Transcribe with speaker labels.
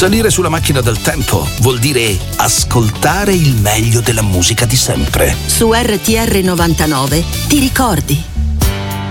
Speaker 1: Salire sulla macchina del tempo vuol dire ascoltare il meglio della musica di sempre.
Speaker 2: Su RTR 99 ti ricordi.